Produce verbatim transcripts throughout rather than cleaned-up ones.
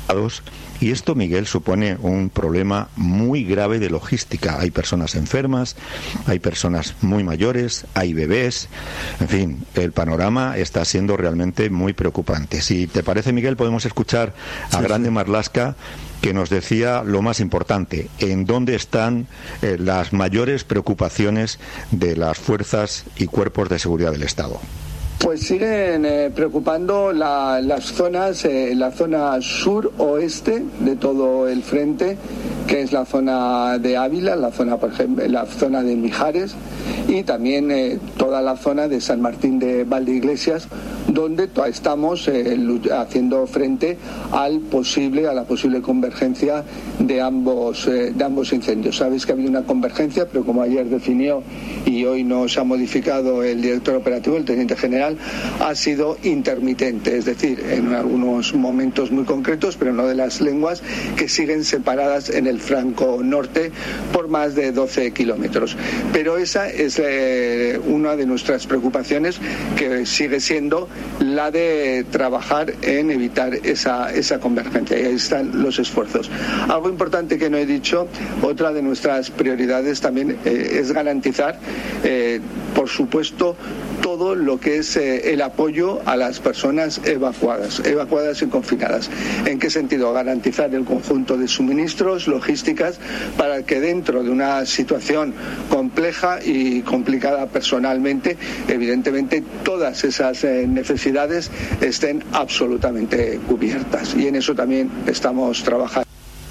Y esto, Miguel, supone un problema muy grave de logística. Hay personas enfermas, hay personas muy mayores, hay bebés. En fin, el panorama está siendo realmente muy preocupante. Si te parece, Miguel, podemos escuchar a sí, Grande sí. Marlaska, que nos decía lo más importante, en dónde están eh, las mayores preocupaciones de las fuerzas y cuerpos de seguridad del Estado. Pues siguen eh, preocupando la, las zonas, eh, la zona sur-oeste de todo el frente, que es la zona de Ávila, la zona, por ejemplo, la zona de Mijares, y también eh, toda la zona de San Martín de Valdeiglesias, donde estamos eh, haciendo frente al posible, a la posible convergencia de ambos, eh, de ambos incendios. Sabéis que ha habido una convergencia, pero como ayer definió y hoy nos ha modificado el director operativo, el teniente general, ha sido intermitente, es decir, en algunos momentos muy concretos, pero no de las lenguas, que siguen separadas en el flanco norte por más de doce kilómetros. Pero esa es eh, una de nuestras preocupaciones, que sigue siendo la de trabajar en evitar esa, esa convergencia, y ahí están los esfuerzos. Algo importante que no he dicho, otra de nuestras prioridades también eh, es garantizar, eh, por supuesto, todo lo que es eh, el apoyo a las personas evacuadas, evacuadas y confinadas. ¿En qué sentido? Garantizar el conjunto de suministros, logísticas, para que dentro de una situación compleja y complicada personalmente, evidentemente todas esas eh, necesidades estén absolutamente cubiertas. Y en eso también estamos trabajando.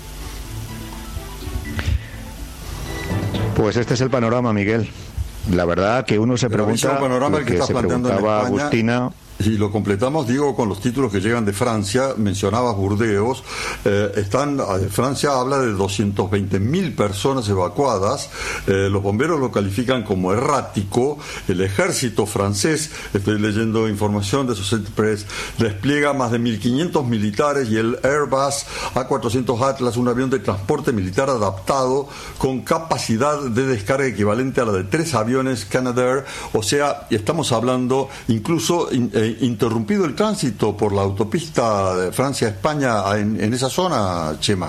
Pues este es el panorama, Miguel. La verdad que uno se pregunta, panorama lo que, que está se planteando preguntaba en España, Agustina. Y lo completamos, digo, con los títulos que llegan de Francia. Mencionabas Burdeos. Eh, están, Francia habla de doscientas veinte mil personas evacuadas. Eh, los bomberos lo califican como errático. El ejército francés, estoy leyendo información de Associated Press, despliega más de mil quinientos militares, y el Airbus A cuatrocientos Atlas, un avión de transporte militar adaptado con capacidad de descarga equivalente a la de tres aviones Canadair. O sea, estamos hablando incluso eh, interrumpido el tránsito por la autopista de Francia-España en, en esa zona, Chema.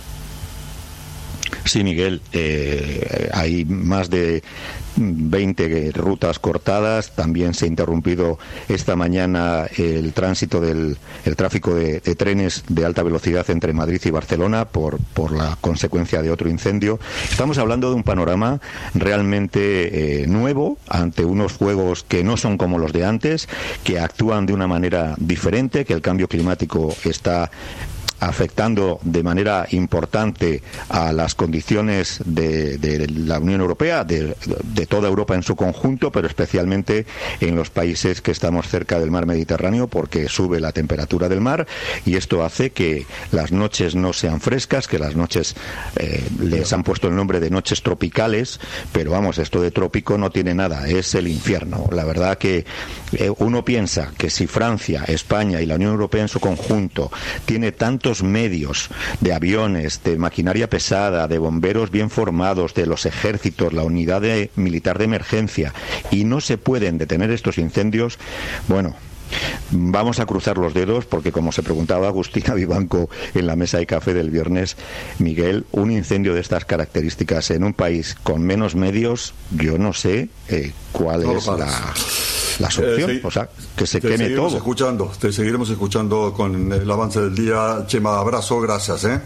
Sí, Miguel, eh, hay más de veinte rutas cortadas. También se ha interrumpido esta mañana el tránsito del el tráfico de, de trenes de alta velocidad entre Madrid y Barcelona por, por la consecuencia de otro incendio. Estamos hablando de un panorama realmente eh, nuevo, ante unos fuegos que no son como los de antes, que actúan de una manera diferente, que el cambio climático está afectando de manera importante a las condiciones de, de la Unión Europea, de, de toda Europa en su conjunto, pero especialmente en los países que estamos cerca del mar Mediterráneo, porque sube la temperatura del mar, y esto hace que las noches no sean frescas, que las noches eh, les han puesto el nombre de noches tropicales, pero vamos, esto de trópico no tiene nada, es el infierno. La verdad que eh, uno piensa que si Francia, España y la Unión Europea en su conjunto tiene tanto medios de aviones, de maquinaria pesada, de bomberos bien formados, de los ejércitos, la unidad de, militar de emergencia, y no se pueden detener estos incendios, bueno, vamos a cruzar los dedos, porque como se preguntaba Agustina Vivanco en la mesa de café del viernes, Miguel, un incendio de estas características en un país con menos medios, yo no sé eh, cuál no, es la, la solución, eh, sí, o sea, que se queme todo. Escuchando, te seguiremos escuchando con el avance del día. Chema, abrazo, gracias. ¿eh?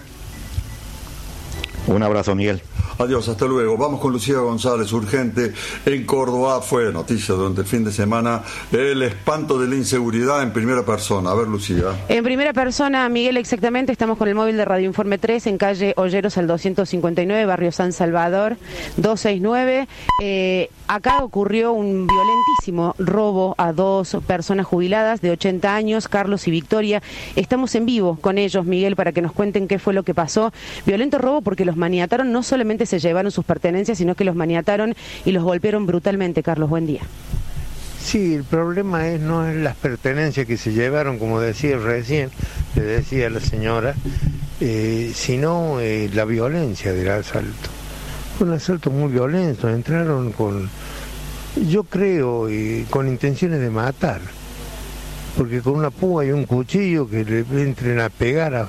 Un abrazo, Miguel. Adiós, hasta luego. Vamos con Lucía González, urgente. En Córdoba fue noticia durante el fin de semana el espanto de la inseguridad en primera persona. A ver, Lucía. En primera persona, Miguel, exactamente, estamos con el móvil de Radio Informe tres en calle Olleros al doscientos cincuenta y nueve, barrio San Salvador, doscientos sesenta y nueve. Eh, acá ocurrió un violentísimo robo a dos personas jubiladas de ochenta años, Carlos y Victoria. Estamos en vivo con ellos, Miguel, para que nos cuenten qué fue lo que pasó. Violento robo porque los maniataron, no solamente se llevaron sus pertenencias, sino que los maniataron y los golpearon brutalmente. Carlos, buen día. Sí, el problema es no es las pertenencias que se llevaron, como decía recién, le decía la señora, eh, sino eh, la violencia del asalto. Fue un asalto muy violento, entraron con, yo creo, eh, con intenciones de matar, porque con una púa y un cuchillo que le entren a pegar a